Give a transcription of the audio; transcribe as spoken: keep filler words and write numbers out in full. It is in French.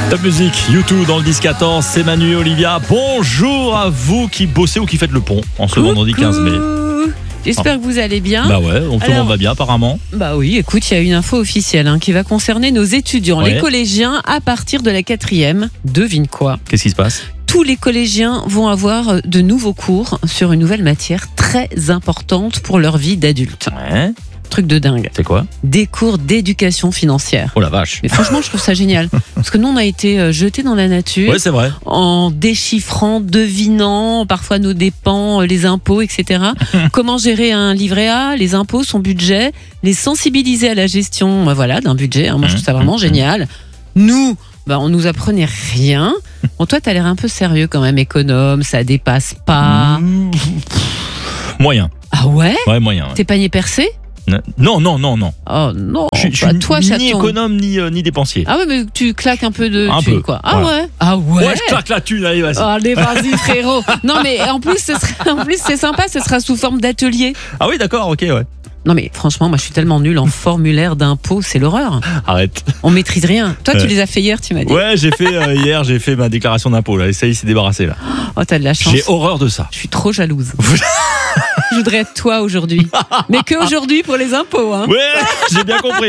Top musique, YouTube dans le dix quatorze, c'est Manu et Olivia. Bonjour à vous qui bossez ou qui faites le pont en ce Coucou. vendredi quinze mai. J'espère que vous allez bien. Bah ouais, donc tout le monde va bien apparemment. Bah oui, écoute, il y a une info officielle hein, qui va concerner nos étudiants, Ouais. les collégiens, à partir de la quatrième. Devine quoi? Qu'est-ce qui se passe? Tous les collégiens vont avoir de nouveaux cours sur une nouvelle matière très importante pour leur vie d'adulte. Ouais, Truc de dingue. c'est quoi? Des cours d'éducation financière. Oh la vache. Mais franchement, je trouve ça génial. Parce que nous, on a été euh, jetés dans la nature. Ouais, c'est vrai. En déchiffrant, devinant parfois nos dépenses, les impôts, et cetera. Comment gérer un livret A, les impôts, son budget, les sensibiliser à la gestion, euh, voilà, d'un budget. hein. Moi, je trouve ça vraiment génial. Nous, bah, on nous apprenait rien. Bon, toi, t'as l'air un peu sérieux quand même, économe, ça dépasse pas. Mmh. Moyen. Ah ouais? Ouais, moyen. ouais. T'es panier percé? Non, non, non, non. Oh non, Je, je bah, suis toi, ni chaton. économe ni, euh, ni dépensier. Ah ouais, mais tu claques un peu de Un thunes, peu, quoi. Ah voilà. ouais? Ah ouais? Ouais, je claque la thune, allez, vas-y. Allez, vas-y, frérot. Non, mais en plus, ce sera, en plus, c'est sympa, ce sera sous forme d'atelier. Ah oui, d'accord, ok, ouais. Non, mais franchement, moi, je suis tellement nulle en formulaire d'impôt, c'est l'horreur. Arrête. On maîtrise rien. Toi, tu Ouais. les as fait hier, tu m'as dit. Ouais, j'ai fait euh, hier, j'ai fait ma déclaration d'impôt là. Et ça y est, c'est débarrassé là. Oh, t'as de la chance. J'ai horreur de ça. Je suis trop jalouse. Je voudrais être toi aujourd'hui. Mais que aujourd'hui pour les impôts, hein. Ouais, j'ai bien compris.